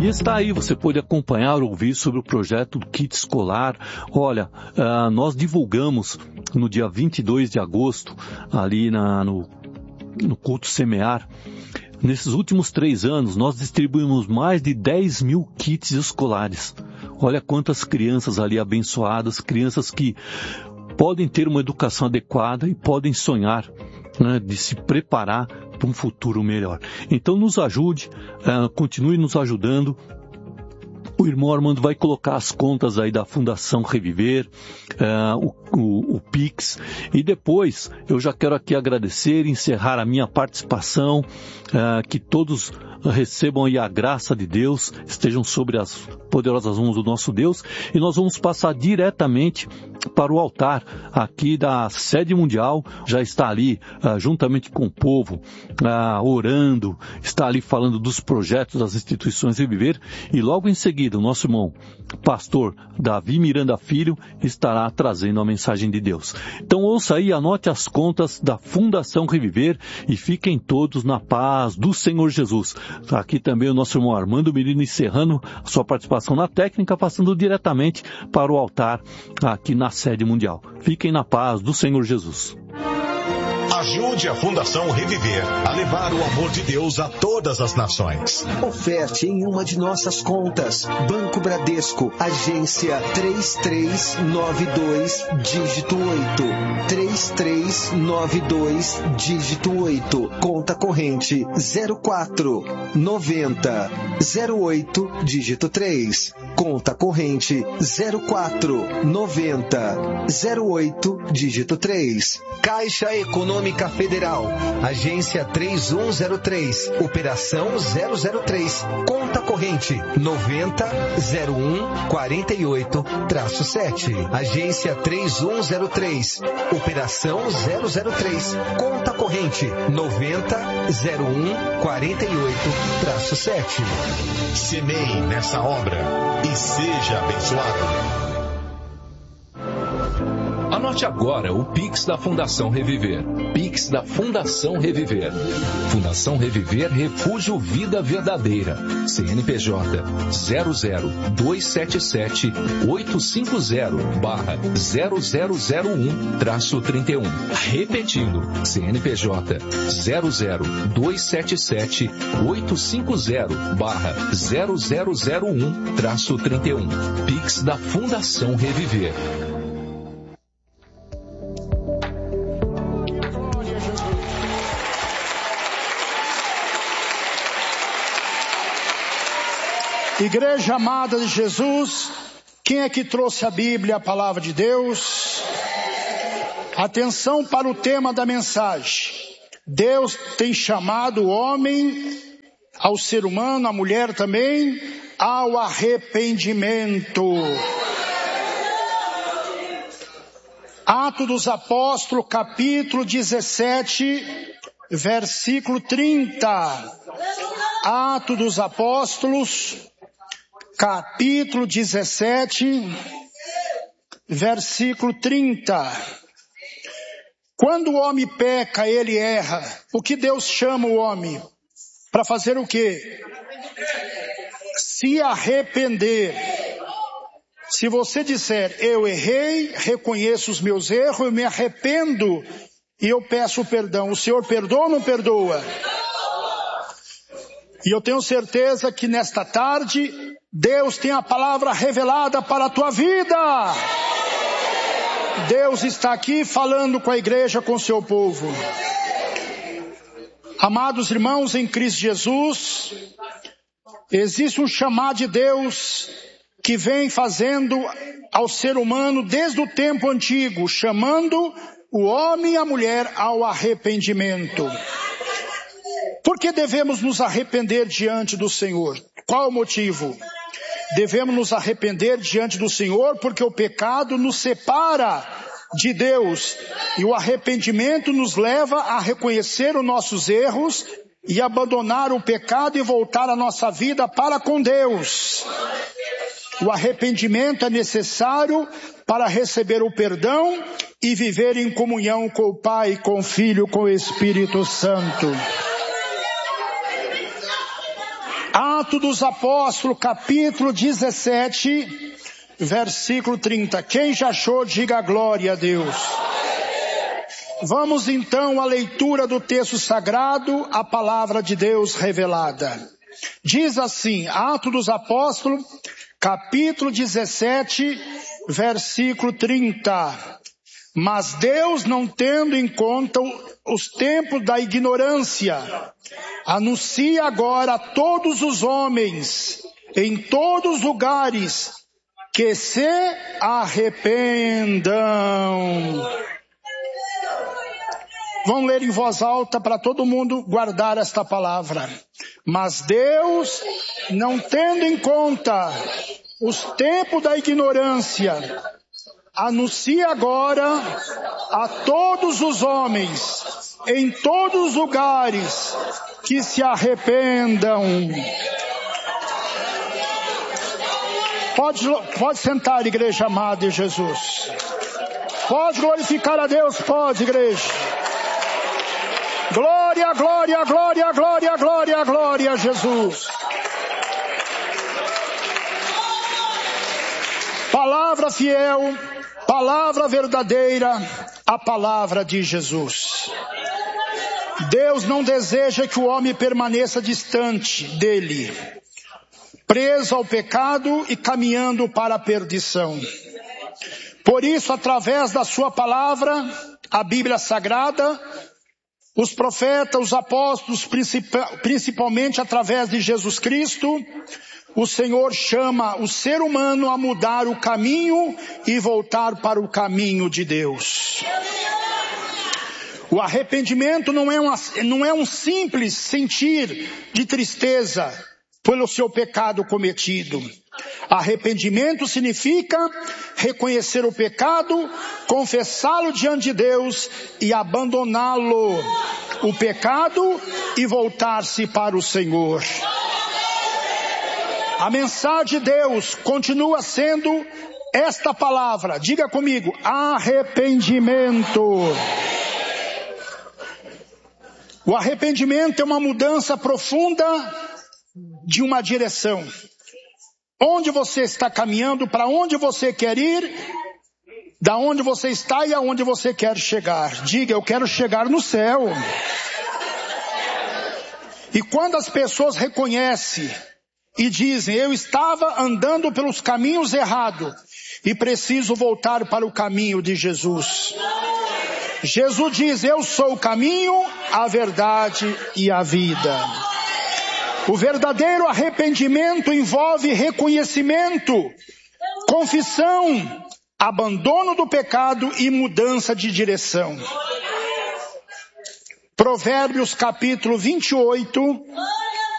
E está aí, você pode acompanhar, ouvir sobre o projeto do kit escolar. Olha, nós divulgamos no dia 22 de agosto, ali no culto Semear. Nesses últimos 3 anos, nós distribuímos mais de 10 mil kits escolares. Olha quantas crianças ali abençoadas, crianças que podem ter uma educação adequada e podem sonhar, né, de se preparar para um futuro melhor. Então nos ajude, continue nos ajudando. O irmão Armando vai colocar as contas aí da Fundação Reviver, o Pix, e depois eu já quero aqui agradecer e encerrar a minha participação, que todos recebam aí a graça de Deus, estejam sobre as poderosas mãos do nosso Deus, e nós vamos passar diretamente para o altar aqui da sede mundial. Já está ali, juntamente com o povo, orando, está ali falando dos projetos das instituições Reviver, e logo em seguida o nosso irmão pastor Davi Miranda Filho estará trazendo a mensagem de Deus. Então ouça aí, anote as contas da Fundação Reviver e fiquem todos na paz do Senhor Jesus. Aqui também o nosso irmão Armando Miranda encerrando a sua participação na técnica, passando diretamente para o altar aqui na sede mundial. Fiquem na paz do Senhor Jesus. Ajude a Fundação Reviver a levar o amor de Deus a todas as nações. Oferte em uma de nossas contas. Banco Bradesco, agência 3392, dígito 8. 3392, dígito 8. Conta corrente 04 90 08, dígito 3. Conta corrente 04 90 08, dígito 3. Caixa Econômica Federal, agência 3103, operação 003, conta corrente 900148-7, agência 3103, operação 003, conta corrente 900148-7. Semeie nessa obra e seja abençoado. Anote agora o Pix da Fundação Reviver. Pix da Fundação Reviver. Fundação Reviver Refúgio Vida Verdadeira. CNPJ 00277-850-0001-31. Repetindo, CNPJ 00277-850-0001-31. Pix da Fundação Reviver. Igreja amada de Jesus, quem é que trouxe a Bíblia, a palavra de Deus? Atenção para o tema da mensagem. Deus tem chamado o homem, ao ser humano, a mulher também, ao arrependimento. Atos dos Apóstolos, capítulo 17, versículo 30. Atos dos Apóstolos, capítulo 17, versículo 30. Quando o homem peca, ele erra. O que Deus chama o homem? Para fazer o quê? Se arrepender. Se você disser, eu errei, reconheço os meus erros, eu me arrependo e eu peço perdão. O Senhor perdoa ou não perdoa? E eu tenho certeza que nesta tarde, Deus tem a palavra revelada para a tua vida. Deus está aqui falando com a igreja, com o seu povo. Amados irmãos em Cristo Jesus, existe um chamado de Deus que vem fazendo ao ser humano desde o tempo antigo, chamando o homem e a mulher ao arrependimento. Por que devemos nos arrepender diante do Senhor? Qual o motivo? Devemos nos arrepender diante do Senhor porque o pecado nos separa de Deus e o arrependimento nos leva a reconhecer os nossos erros e abandonar o pecado e voltar a nossa vida para com Deus. O arrependimento é necessário para receber o perdão e viver em comunhão com o Pai, com o Filho, com o Espírito Santo. Atos dos Apóstolos, capítulo 17, versículo 30. Quem já achou, diga glória a Deus. Vamos então à leitura do texto sagrado, a palavra de Deus revelada. Diz assim, Atos dos Apóstolos, capítulo 17, versículo 30. Mas Deus, não tendo em conta os tempos da ignorância, anuncia agora a todos os homens, em todos os lugares, que se arrependam. Vamos ler em voz alta para todo mundo guardar esta palavra. Mas Deus, não tendo em conta os tempos da ignorância, anuncia agora a todos os homens, em todos os lugares, que se arrependam. Pode sentar, igreja amada de Jesus. Pode glorificar a Deus, pode, igreja. Glória, glória, glória, glória, glória, glória a Jesus. Palavra fiel, palavra verdadeira, a palavra de Jesus. Deus não deseja que o homem permaneça distante dele, preso ao pecado e caminhando para a perdição. Por isso, através da sua palavra, a Bíblia Sagrada, os profetas, os apóstolos, principalmente através de Jesus Cristo, o Senhor chama o ser humano a mudar o caminho e voltar para o caminho de Deus. O arrependimento não é um simples sentir de tristeza pelo seu pecado cometido. Arrependimento significa reconhecer o pecado, confessá-lo diante de Deus e abandoná-lo, o pecado, e voltar-se para o Senhor. A mensagem de Deus continua sendo esta palavra. Diga comigo, arrependimento. O arrependimento é uma mudança profunda de uma direção. Onde você está caminhando, para onde você quer ir, da onde você está e aonde você quer chegar. Diga, eu quero chegar no céu. E quando as pessoas reconhecem e dizem, eu estava andando pelos caminhos errados e preciso voltar para o caminho de Jesus. Jesus diz, eu sou o caminho, a verdade e a vida. O verdadeiro arrependimento envolve reconhecimento, confissão, abandono do pecado e mudança de direção. Provérbios capítulo 28,